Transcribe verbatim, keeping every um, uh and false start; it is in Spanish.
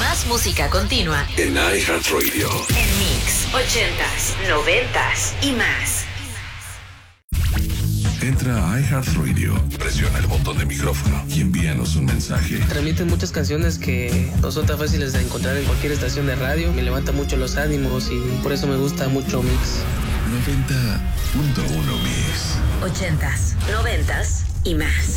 Más música continua en iHeartRadio. En mix, ochentas, noventas y más. Entra a iHeartRadio, presiona el botón de micrófono y envíanos un mensaje. Transmiten muchas canciones que no son tan fáciles de encontrar en cualquier estación de radio. Me levanta mucho los ánimos y por eso me gusta mucho Mix. noventa punto uno Mix. Ochentas, noventas y más.